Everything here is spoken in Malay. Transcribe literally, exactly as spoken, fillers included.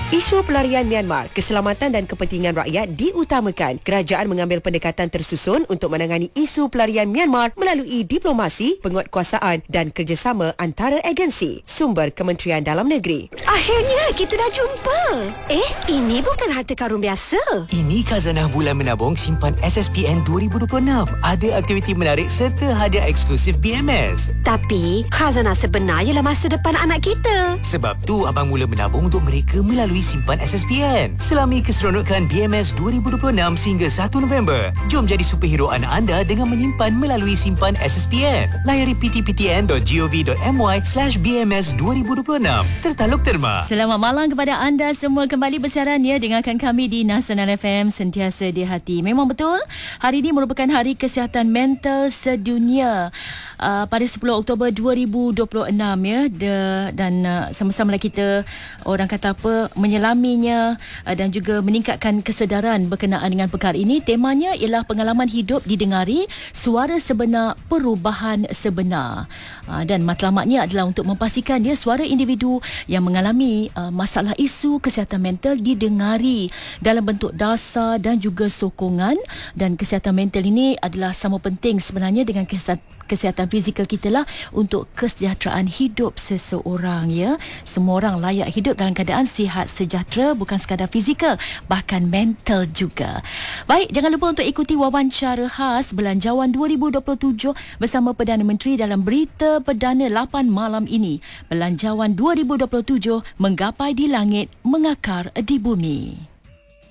Isu pelarian Myanmar, keselamatan dan kepentingan rakyat diutamakan. Kerajaan mengambil pendekatan tersusun untuk menangani isu pelarian Myanmar melalui diplomasi, penguatkuasaan dan kerjasama antara agensi. Sumber Kementerian Dalam Negeri. Akhirnya kita dah jumpa. Eh, ini bukan harta karun biasa. Ini khazanah bulan menabung simpan S S P N dua ribu dua puluh enam. Ada aktiviti menarik serta hadiah eksklusif B M S. Tapi khazanah sebenar ialah masa depan anak kita. Sebab tu abang mula menabung untuk mereka melalui simpan S S P N. Selami keseronokan B M S dua ribu dua puluh enam sehingga satu November. Jom jadi superhero anak anda dengan menyimpan melalui simpan S S P N. Layari p t p t n dot gov dot m y slash b m s dua ribu dua puluh enam. Tertaluk terma. Selamat malam kepada anda semua, kembali bersiaran ya dengarkan kami di Nasional F M, sentiasa di hati. Memang betul, hari ini merupakan Hari Kesihatan Mental Sedunia. Uh, pada sepuluh Oktober dua ribu dua puluh enam ya, de, dan uh, sama-sama kita orang kata apa menyelaminya uh, dan juga meningkatkan kesedaran berkenaan dengan perkara ini. Temanya ialah pengalaman hidup didengari, suara sebenar, perubahan sebenar. Uh, dan matlamatnya adalah untuk memastikan dia suara individu yang mengalami uh, masalah isu kesihatan mental didengari dalam bentuk dasar dan juga sokongan. Dan kesihatan mental ini adalah sama penting sebenarnya dengan kesihatan kesihatan fizikal kita lah untuk kesejahteraan hidup seseorang ya. Semua orang layak hidup dalam keadaan sihat sejahtera, bukan sekadar fizikal, bahkan mental juga. Baik, jangan lupa untuk ikuti wawancara khas Belanjawan dua ribu dua puluh tujuh bersama Perdana Menteri dalam Berita Perdana lapan malam ini. Belanjawan dua ribu dua puluh tujuh, menggapai di langit, mengakar di bumi.